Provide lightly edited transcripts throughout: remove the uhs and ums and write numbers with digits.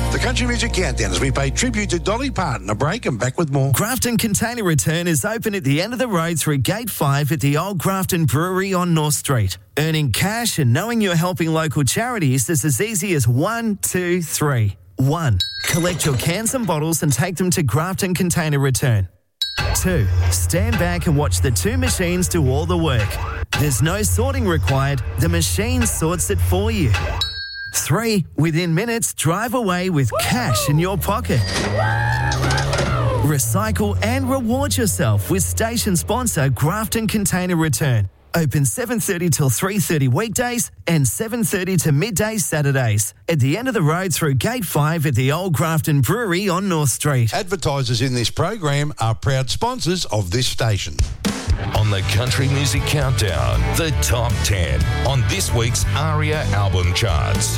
The Country Music Countdown as we pay tribute to Dolly Parton. A break and back with more. Grafton Container Return is open at the end of the road through Gate 5 at the Old Grafton Brewery on North Street. Earning cash and knowing you're helping local charities is as easy as 1, 2, 3. 1. Collect your cans and bottles and take them to Grafton Container Return. 2. Stand back and watch the two machines do all the work. There's no sorting required. The machine sorts it for you. 3. Within minutes, drive away with cash in your pocket. Recycle and reward yourself with station sponsor Grafton Container Return. Open 7:30 till 3:30 weekdays and 7:30 to midday Saturdays. At the end of the road through Gate 5 at the Old Grafton Brewery on North Street. Advertisers in this program are proud sponsors of this station. On the Country Music Countdown, the top 10 on this week's ARIA album charts.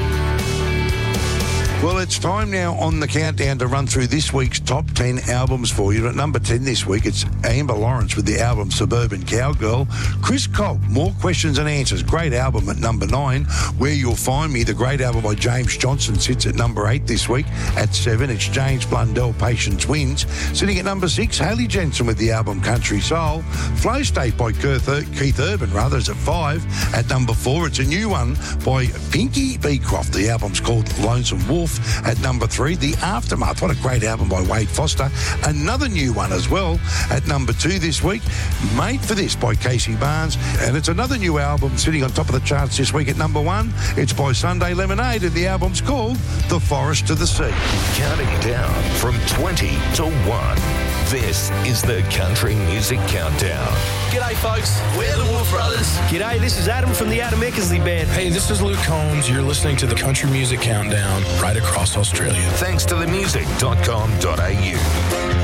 Well, it's time now on the countdown to run through this week's top 10 albums for you. At number 10 this week, it's Amber Lawrence with the album Suburban Cowgirl. Chris Cobb, More Questions and Answers. Great album at number 9. Where You'll Find Me, the great album by James Johnson, sits at number 8 this week. At 7, it's James Blundell, Patience Wins. Sitting at number 6, Hayley Jensen with the album Country Soul. Flow State by Keith Urban, is at 5. At number 4, it's a new one by Pinky Beecroft. The album's called Lonesome Wolf. At number 3, The Aftermath. What a great album by Wade Foster. Another new one as well. At number 2 this week, Made for This by Casey Barnes. And it's another new album sitting on top of the charts this week at number 1. It's by Sunday Lemonade and the album's called The Forest to the Sea. Counting down from 20 to 1. This is the Country Music Countdown. G'day, folks. We're the Wolf Brothers. G'day, this is Adam from the Adam Eckersley Band. Hey, this is Luke Combs. You're listening to the Country Music Countdown right across Australia. Thanks to themusic.com.au.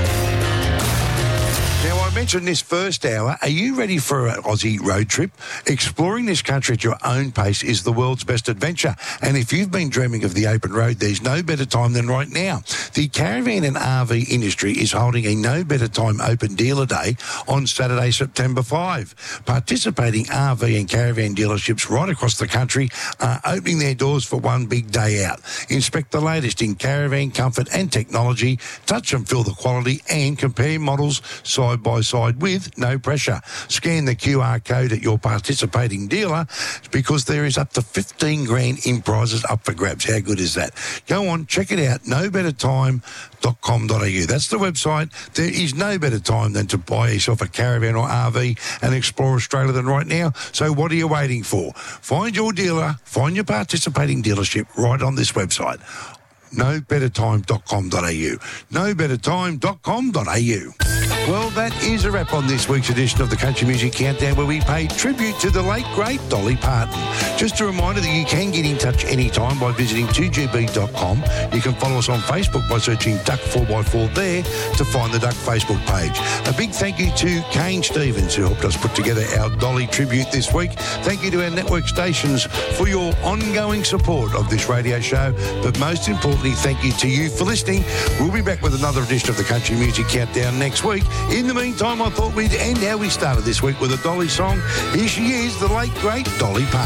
Now, I mentioned this first hour. Are you ready for an Aussie road trip? Exploring this country at your own pace is the world's best adventure. And if you've been dreaming of the open road, there's no better time than right now. The caravan and RV industry is holding a no better time open dealer day on Saturday, September 5. Participating RV and caravan dealerships right across the country are opening their doors for one big day out. Inspect the latest in caravan comfort and technology, touch and feel the quality, and compare models side by side with no pressure. Scan the QR code at your participating dealer because there is up to 15 grand in prizes up for grabs. How good is that? Go on, check it out, nobettertime.com.au. That's the website. There is no better time than to buy yourself a caravan or RV and explore Australia than right now. So what are you waiting for? Find your dealer, find your participating dealership right on this website. nobettertime.com.au. nobettertime.com.au. Well, that is a wrap on this week's edition of the Country Music Countdown, where we pay tribute to the late, great Dolly Parton. Just a reminder that you can get in touch anytime by visiting 2gb.com. You can follow us on Facebook by searching Duck 4x4 there to find the Duck Facebook page. A big thank you to Kane Stevens, who helped us put together our Dolly tribute this week. Thank you to our network stations for your ongoing support of this radio show. But most importantly, thank you to you for listening. We'll be back with another edition of the Country Music Countdown next week. In the meantime, I thought we'd end how we started this week with a Dolly song. Here she is, the late, great Dolly Parton.